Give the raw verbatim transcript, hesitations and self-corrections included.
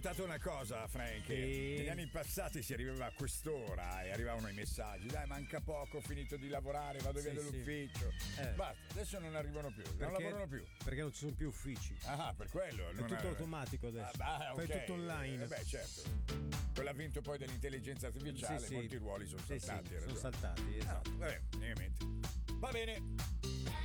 notato una cosa, Frank? Sì. Negli anni passati si arrivava a quest'ora e arrivavano i messaggi. Dai, manca poco, ho finito di lavorare, vado via Sì, dall'ufficio. sì. Eh. Basta, adesso non arrivano più, non Perché- lavorano più. Perché non ci sono più uffici. Ah, per quello. È non tutto automatico adesso. Ah, beh, Fai ok. tutto online. Eh beh, certo. Con l'avvento poi dell'intelligenza artificiale, Sì, sì. molti ruoli sono Sì, saltati. sì, hai sono ragione. saltati, Ah, esatto. vabbè, niente. Va bene.